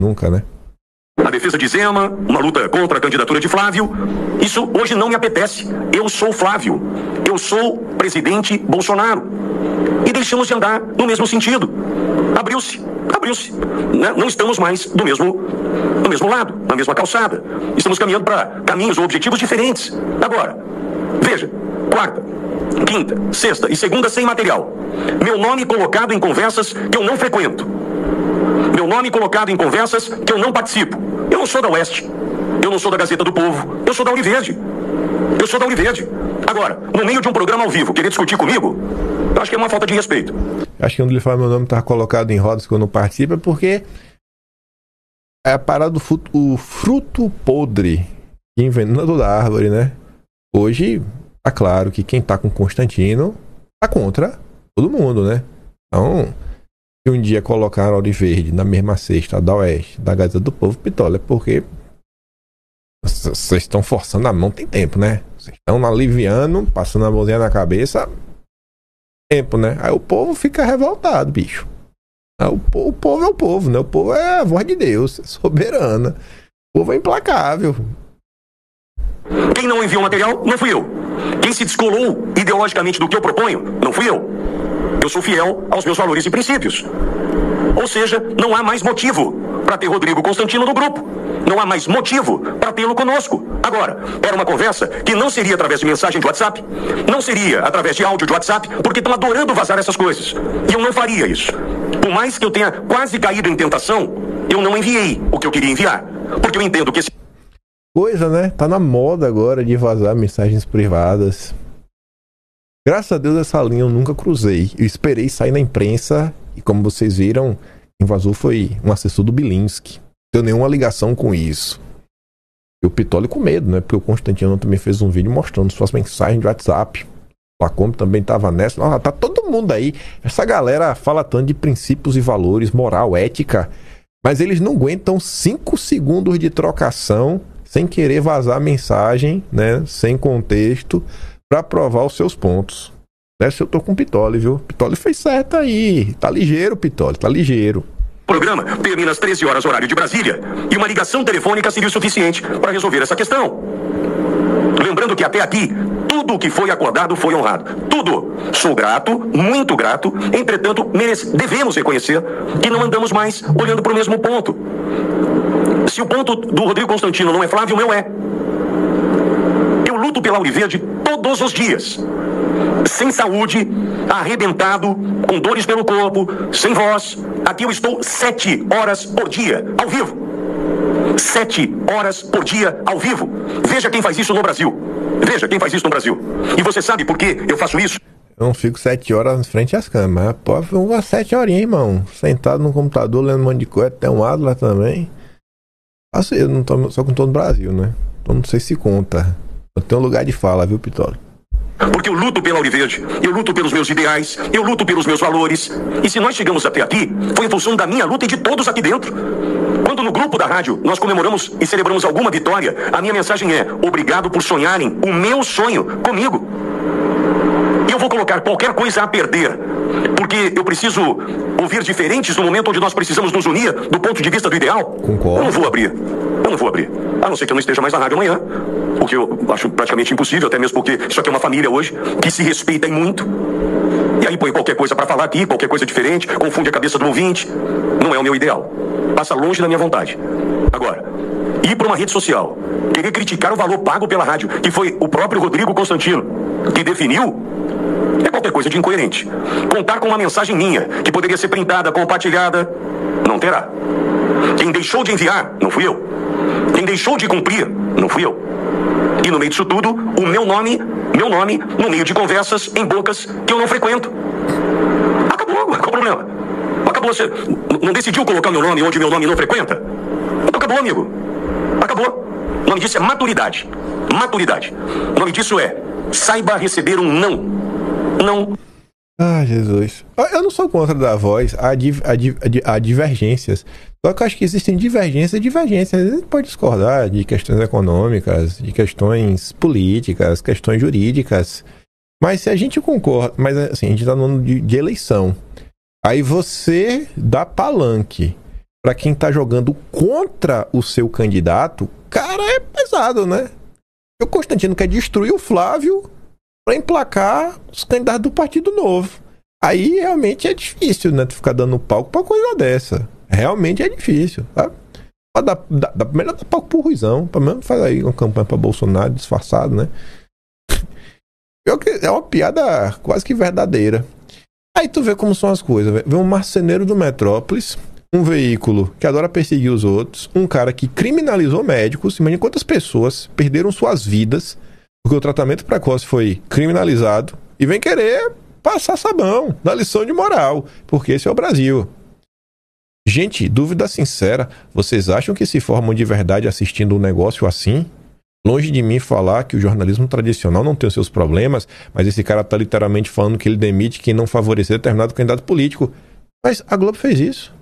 Nunca, né? A defesa de Zema, uma luta contra a candidatura de Flávio. Isso hoje não me apetece. Eu sou Flávio. Eu sou presidente Bolsonaro. E deixamos de andar no mesmo sentido. Abriu-se. Não estamos mais do mesmo lado, na mesma calçada. Estamos caminhando para caminhos ou objetivos diferentes. Agora, veja, quarta, quinta, sexta e segunda sem material. Meu nome colocado em conversas que eu não frequento. Meu nome colocado em conversas que eu não participo. Eu não sou da Oeste. Eu não sou da Gazeta do Povo. Eu sou da Ouriverde. Agora, no meio de um programa ao vivo, querer discutir comigo, eu acho que é uma falta de respeito. Acho que quando ele fala meu nome tá colocado em rodas que eu não participo, é porque é a parada do o fruto podre que envenena toda a árvore, né? Hoje, tá claro que quem tá com Constantino tá contra todo mundo, né? Então, se um dia colocaram Ouriverde na mesma cesta da Oeste, da Gazeta do Povo, Pitola, é porque vocês estão forçando a mão, tem tempo, né? Vocês estão aliviando, passando a mãozinha na cabeça, tempo, né? Aí o povo fica revoltado, bicho. O povo é o povo, né? O povo é a voz de Deus, é soberana. O povo é implacável. Quem não enviou material, não fui eu. Quem se descolou ideologicamente do que eu proponho, não fui eu. Eu sou fiel aos meus valores e princípios. Ou seja, não há mais motivo para ter Rodrigo Constantino no grupo. Não há mais motivo para tê-lo conosco. Agora, era uma conversa que não seria através de mensagem de WhatsApp, não seria através de áudio de WhatsApp, porque estão adorando vazar essas coisas. E eu não faria isso. Por mais que eu tenha quase caído em tentação, eu não enviei o que eu queria enviar. Porque eu entendo que esse... Coisa, né? Tá na moda agora de vazar mensagens privadas. Graças a Deus essa linha eu nunca cruzei. Eu esperei sair na imprensa e, como vocês viram, quem vazou foi um assessor do Bilinski. Não tenho nenhuma ligação com isso. E o Pitola com medo, né? Porque o Constantino também fez um vídeo mostrando suas mensagens de WhatsApp. O Lacombe também tava nessa. Nossa, tá todo mundo aí. Essa galera fala tanto de princípios e valores, moral, ética, mas eles não aguentam 5 segundos de trocação sem querer vazar a mensagem, né? Sem contexto, para provar os seus pontos. Nessa eu tô com o Pitola, viu? Pitola fez certo aí. Tá ligeiro, Pitola, tá ligeiro. O programa termina às 13 horas, horário de Brasília, e uma ligação telefônica seria o suficiente para resolver essa questão. Lembrando que até aqui, tudo o que foi acordado foi honrado. Tudo. Sou grato, muito grato, entretanto, devemos reconhecer que não andamos mais olhando para o mesmo ponto. Se o ponto do Rodrigo Constantino não é Flávio, o meu é. Eu luto pela Ouriverde todos os dias. Sem saúde, arrebentado, com dores pelo corpo, sem voz. Aqui eu estou 7 horas por dia, ao vivo. 7 horas por dia, ao vivo. Veja quem faz isso no Brasil. Veja quem faz isso no Brasil. E você sabe por que eu faço isso? Eu não fico 7 horas em frente às câmeras. Pode ficar 7 horinhas, irmão. Sentado no computador, lendo um monte de coisa. Tem um Adler também. Faço eu, não tô, só com todo o Brasil, né? Então não sei se conta. Eu tenho um lugar de fala, viu, Pitola? Porque eu luto pela Ouriverde, eu luto pelos meus ideais, eu luto pelos meus valores. E se nós chegamos até aqui, foi em função da minha luta e de todos aqui dentro. Quando no grupo da rádio nós comemoramos e celebramos alguma vitória, a minha mensagem é: obrigado por sonharem o meu sonho comigo. E eu vou colocar qualquer coisa a perder, porque eu preciso ouvir diferentes no momento onde nós precisamos nos unir do ponto de vista do ideal. Concordo. Eu não vou abrir. A não ser que eu não esteja mais na rádio amanhã, o que eu acho praticamente impossível, até mesmo porque isso aqui é uma família hoje que se respeita e muito. E aí põe qualquer coisa para falar aqui, qualquer coisa diferente, confunde a cabeça do ouvinte. Não é o meu ideal. Passa longe da minha vontade. Agora, ir para uma rede social, querer criticar o valor pago pela rádio, que foi o próprio Rodrigo Constantino que definiu, é qualquer coisa de incoerente. Contar com uma mensagem minha, que poderia ser printada, compartilhada, não terá. Quem deixou de enviar, não fui eu. Quem deixou de cumprir, não fui eu. E no meio disso tudo, o meu nome, no meio de conversas em bocas que eu não frequento. Acabou, qual o problema? Acabou, você não decidiu colocar meu nome onde meu nome não frequenta? Então acabou, amigo. Acabou. O nome disso é maturidade. Maturidade. O nome disso é: saiba receber um não. Não. Ah, Jesus. Eu não sou contra da voz. Há divergências. Só que eu acho que existem divergências. A gente pode discordar de questões econômicas, de questões políticas, questões jurídicas. Mas se a gente concorda... Mas assim, a gente tá no ano de eleição. Aí você dá palanque pra quem tá jogando contra o seu candidato, cara, é pesado, né? O Constantino quer destruir o Flávio pra emplacar os candidatos do Partido Novo. Aí realmente é difícil, né? Tu ficar dando palco pra coisa dessa. Realmente é difícil, tá? Melhor dar palco pro Ruizão. Pelo menos faz aí uma campanha pra Bolsonaro disfarçado, né? É uma piada quase que verdadeira. Aí tu vê como são as coisas. Vê um marceneiro do Metrópolis, um veículo que adora perseguir os outros, um cara que criminalizou médicos. Imagina quantas pessoas perderam suas vidas porque o tratamento precoce foi criminalizado e vem querer passar sabão, dar lição de moral, porque esse é o Brasil. Gente, dúvida sincera, vocês acham que se formam de verdade assistindo um negócio assim? Longe de mim falar que o jornalismo tradicional não tem os seus problemas, mas esse cara tá literalmente falando que ele demite quem não favorecer determinado candidato político. Mas a Globo fez isso.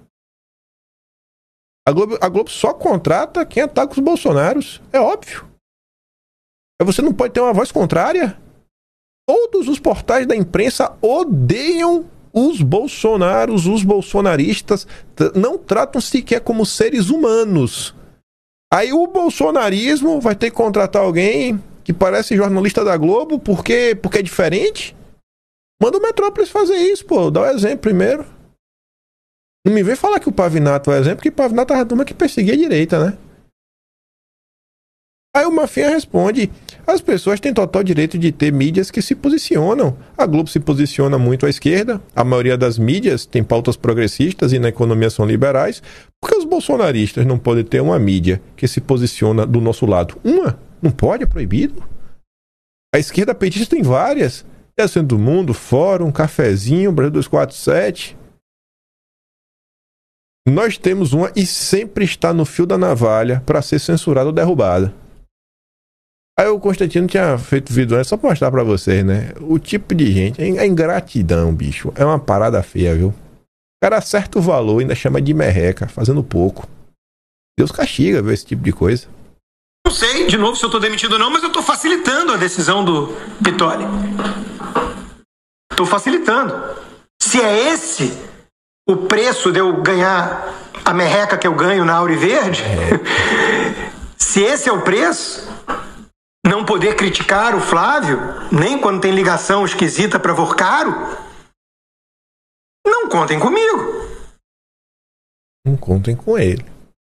A Globo só contrata quem ataca os bolsonaros. É óbvio. Você não pode ter uma voz contrária? Todos os portais da imprensa odeiam os bolsonaros, os bolsonaristas, não tratam sequer como seres humanos. Aí o bolsonarismo vai ter que contratar alguém que parece jornalista da Globo porque é diferente? Manda o Metrópolis fazer isso, pô. Dá o exemplo primeiro. Não me vem falar que o Pavinato é o exemplo, porque o Pavinato é a turma que perseguia a direita, né? Aí o Mafinha responde: as pessoas têm total direito de ter mídias que se posicionam. A Globo se posiciona muito à esquerda, a maioria das mídias tem pautas progressistas e na economia são liberais. Por que os bolsonaristas não podem ter uma mídia que se posiciona do nosso lado? Uma? Não pode? É proibido? A esquerda petista tem várias. É o Centro do Mundo, Fórum, Cafezinho, Brasil 247. Nós temos uma e sempre está no fio da navalha para ser censurada ou derrubada. Aí o Constantino tinha feito vídeo antes só pra mostrar pra vocês, né? O tipo de gente, a ingratidão, bicho, é uma parada feia, viu? O cara acerta o valor e ainda chama de merreca, fazendo pouco. Deus castiga, viu, esse tipo de coisa. Não sei, de novo, se eu tô demitido ou não, mas eu tô facilitando a decisão do Pittoli. Tô facilitando. Se é esse o preço de eu ganhar a merreca que eu ganho na Auriverde, se esse é o preço... não poder criticar o Flávio, nem quando tem ligação esquisita para Vorcaro, não contem comigo. Não contem com ele.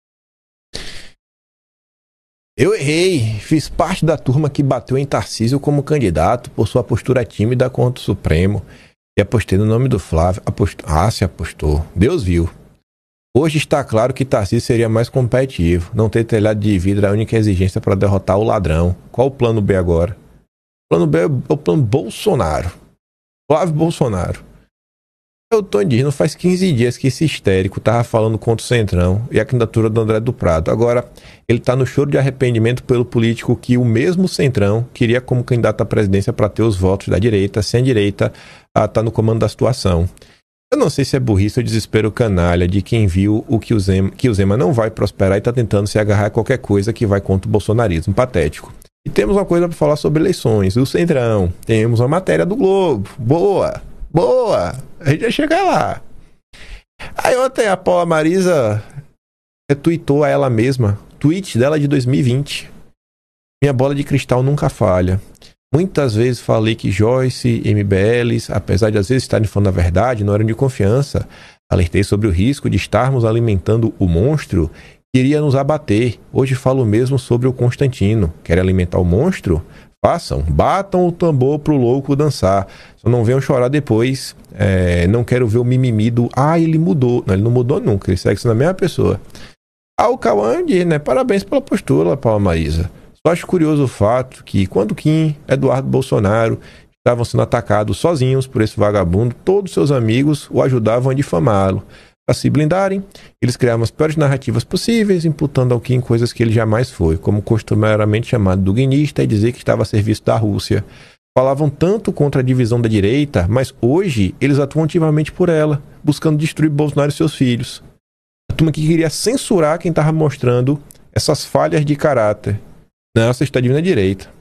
Eu errei, fiz parte da turma que bateu em Tarcísio como candidato por sua postura tímida contra o Supremo e apostei no nome do Flávio. Se apostou. Deus viu. Hoje está claro que Tarcísio seria mais competitivo. Não ter telhado de vidro é a única exigência para derrotar o ladrão. Qual o plano B agora? O plano B é o plano Bolsonaro. Flávio Bolsonaro. Eu tô dizendo, faz 15 dias que esse histérico tava falando contra o Centrão e a candidatura do André do Prado. Agora, ele tá no choro de arrependimento pelo político que o mesmo Centrão queria como candidato à presidência para ter os votos da direita, sem a direita tá no comando da situação. Eu não sei se é burrice ou desespero canalha de quem viu que o Zema não vai prosperar e tá tentando se agarrar a qualquer coisa que vai contra o bolsonarismo. Patético. E temos uma coisa para falar sobre eleições. O Centrão. Temos uma matéria do Globo. Boa! A gente vai chegar lá. Aí ontem a Paula Marisa retweetou a ela mesma. Tweet dela de 2020. Minha bola de cristal nunca falha. Muitas vezes falei que Joyce, MBLs, apesar de às vezes estarem falando a verdade, não eram de confiança. Alertei sobre o risco de estarmos alimentando o monstro que iria nos abater. Hoje falo mesmo sobre o Constantino. Querem alimentar o monstro? Façam, batam o tambor pro louco dançar. Só não venham chorar depois. Não quero ver o mimimi do ele mudou. Não, ele não mudou nunca, ele segue sendo a mesma pessoa. O Cauã diz, né? Parabéns pela postura, Paula Marisa. Só acho curioso o fato que quando Kim, Eduardo Bolsonaro estavam sendo atacados sozinhos por esse vagabundo, todos seus amigos o ajudavam a difamá-lo. Para se blindarem, eles criavam as piores narrativas possíveis, imputando ao Kim coisas que ele jamais foi, como costumeiramente chamado duguinista e dizer que estava a serviço da Rússia. Falavam tanto contra a divisão da direita, mas hoje eles atuam ativamente por ela, buscando destruir Bolsonaro e seus filhos. A turma que queria censurar quem estava mostrando essas falhas de caráter. Nossa, está divina direita.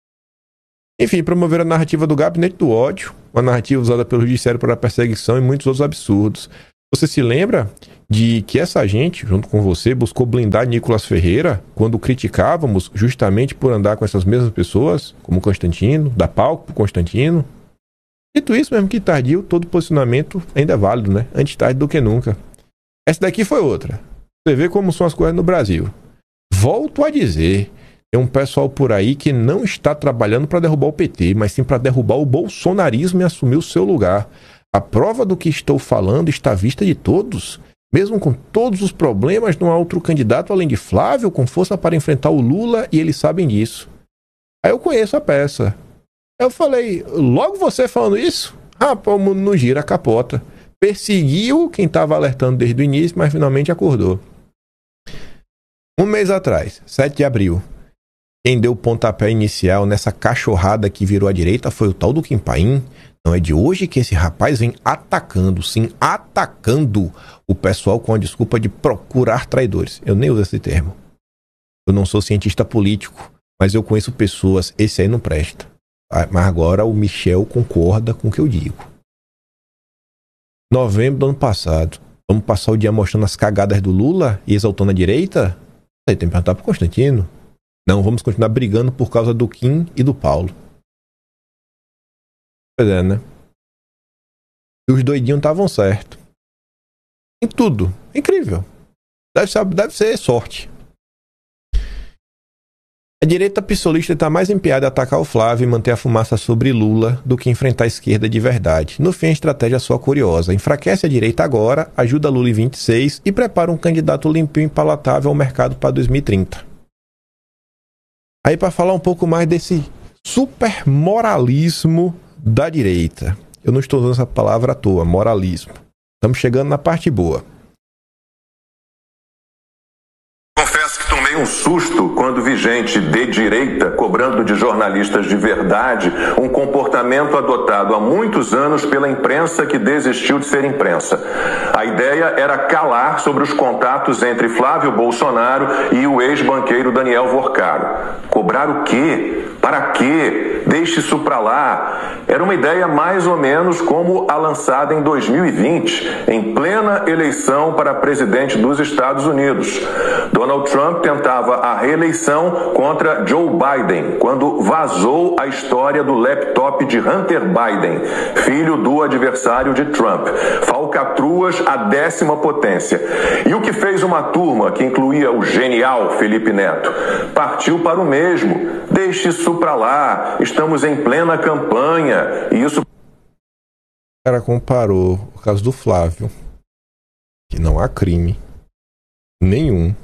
Enfim, promover a narrativa do gabinete do ódio, uma narrativa usada pelo judiciário para a perseguição e muitos outros absurdos. Você se lembra de que essa gente, junto com você, buscou blindar Nicolas Ferreira quando criticávamos justamente por andar com essas mesmas pessoas, como Constantino, dar palco pro Constantino. Dito isso, mesmo que tardio, todo posicionamento ainda é válido, né? Antes tarde do que nunca. Essa daqui foi outra. Você vê como são as coisas no Brasil. Volto a dizer, tem um pessoal por aí que não está trabalhando para derrubar o PT, mas sim para derrubar o bolsonarismo e assumir o seu lugar. A prova do que estou falando está à vista de todos. Mesmo com todos os problemas, não há outro candidato além de Flávio com força para enfrentar o Lula e eles sabem disso. Aí eu conheço a peça. Eu falei, logo você falando isso? Rapaz, o mundo não gira a capota. Perseguiu quem estava alertando desde o início, mas finalmente acordou. Um mês atrás, 7 de abril, quem deu o pontapé inicial nessa cachorrada que virou à direita foi o tal do Kim Paim. Não é de hoje que esse rapaz vem atacando, sim, atacando o pessoal com a desculpa de procurar traidores. Eu nem uso esse termo. Eu não sou cientista político, mas eu conheço pessoas, esse aí não presta. Mas agora o Michel concorda com o que eu digo. Novembro do ano passado, vamos passar o dia mostrando as cagadas do Lula e exaltando a direita? Aí tem que perguntar pro Constantino. Não, vamos continuar brigando por causa do Kim e do Paulo. Pois é, né? E os doidinhos estavam certos. Em tudo. Incrível. Deve ser sorte. A direita pissolista está mais empenhada em atacar o Flávio e manter a fumaça sobre Lula do que enfrentar a esquerda de verdade. No fim, a estratégia é só curiosa. Enfraquece a direita agora, ajuda Lula em 26 e prepara um candidato limpinho e palatável ao mercado para 2030. Aí, para falar um pouco mais desse super moralismo da direita. Eu não estou usando essa palavra à toa, moralismo. Estamos chegando na parte boa. Confesso que tomei um susto quando vi gente de direita cobrando de jornalistas de verdade um comportamento adotado há muitos anos pela imprensa que desistiu de ser imprensa. A ideia era calar sobre os contatos entre Flávio Bolsonaro e o ex-banqueiro Daniel Vorcaro. Cobrar o quê? Para quê? Deixe isso para lá. Era uma ideia mais ou menos como a lançada em 2020, em plena eleição para presidente dos Estados Unidos. Donald Trump tentava a reeleição contra Joe Biden, quando vazou a história do laptop de Hunter Biden, filho do adversário de Trump. Falcatruas à 10ª potência. E o que fez uma turma que incluía o genial Felipe Neto? Partiu para o mesmo. Deixe isso para lá. Estamos em plena campanha. E isso... O cara comparou o caso do Flávio, que não há crime nenhum,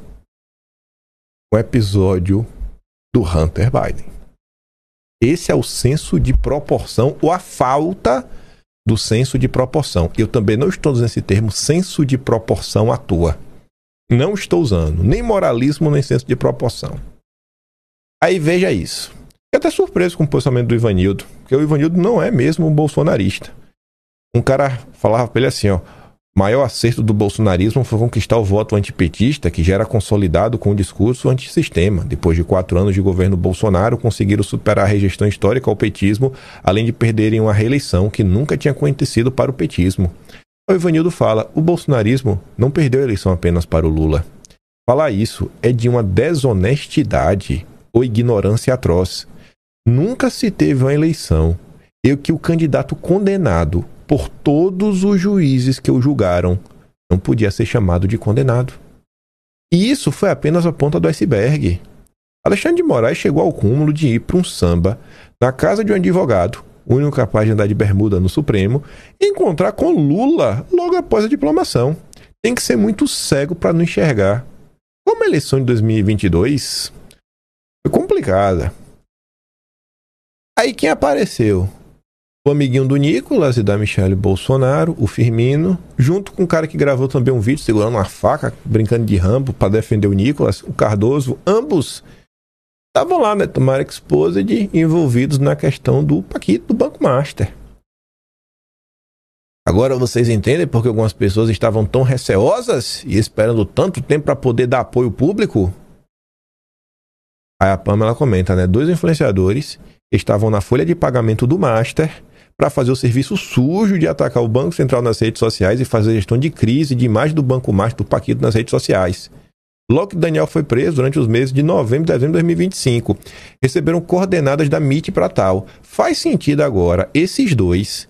com o episódio do Hunter Biden. Esse é o senso de proporção, ou a falta do senso de proporção. Eu também não estou usando esse termo senso de proporção à toa. Não estou usando nem moralismo, nem senso de proporção. Aí veja isso. Fiquei até surpreso com o posicionamento do Ivanildo, porque o Ivanildo não é mesmo um bolsonarista. Um cara falava pra ele assim, ó, o maior acerto do bolsonarismo foi conquistar o voto antipetista, que já era consolidado com o discurso antissistema. Depois de 4 anos de governo Bolsonaro, conseguiram superar a rejeição histórica ao petismo, além de perderem uma reeleição que nunca tinha acontecido para o petismo. O Ivanildo fala, o bolsonarismo não perdeu a eleição apenas para o Lula. Falar isso é de uma desonestidade ou ignorância atroz. Nunca se teve uma eleição em que o candidato condenado por todos os juízes que o julgaram não podia ser chamado de condenado. E isso foi apenas a ponta do iceberg. Alexandre de Moraes chegou ao cúmulo de ir para um samba na casa de um advogado, o único capaz de andar de bermuda no Supremo, e encontrar com Lula logo após a diplomação. Tem que ser muito cego para não enxergar. Como a eleição de 2022 foi complicada. Aí quem apareceu? O amiguinho do Nicolas e da Michelle Bolsonaro, o Firmino, junto com um cara que gravou também um vídeo segurando uma faca, brincando de Rambo para defender o Nicolas, o Cardoso. Ambos estavam lá, né, tomaram exposed, envolvidos na questão do Paquito, do Banco Master. Agora vocês entendem porque algumas pessoas estavam tão receosas e esperando tanto tempo para poder dar apoio público? Aí a Pamela comenta, né? 2 influenciadores estavam na folha de pagamento do Master para fazer o serviço sujo de atacar o Banco Central nas redes sociais e fazer gestão de crise de imagem do Banco Master do Paquito nas redes sociais. Logo que Daniel foi preso durante os meses de novembro e dezembro de 2025, receberam coordenadas da MIT para tal. Faz sentido agora esses dois